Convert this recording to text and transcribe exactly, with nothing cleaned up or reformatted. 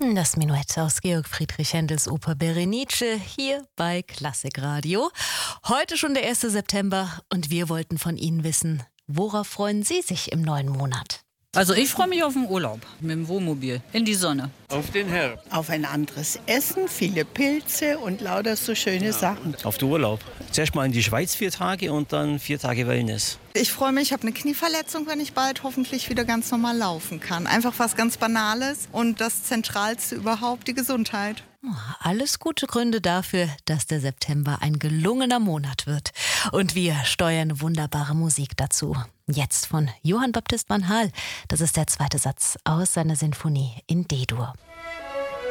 Das Menuett aus Georg Friedrich Händels Oper Berenice hier bei Klassikradio. Heute schon der erste September und wir wollten von Ihnen wissen, worauf freuen Sie sich im neuen Monat? Also ich freue mich auf den Urlaub mit dem Wohnmobil in die Sonne. Auf den Herbst. Auf ein anderes Essen, viele Pilze und lauter so schöne ja. Sachen. Auf den Urlaub. Zuerst mal in die Schweiz vier Tage und dann vier Tage Wellness. Ich freue mich, ich habe eine Knieverletzung, wenn ich bald hoffentlich wieder ganz normal laufen kann. Einfach was ganz Banales und das Zentralste überhaupt, die Gesundheit. Alles gute Gründe dafür, dass der September ein gelungener Monat wird. Und wir steuern wunderbare Musik dazu. Jetzt von Johann Baptist van Hal. Das ist der zweite Satz aus seiner Sinfonie in D-Dur.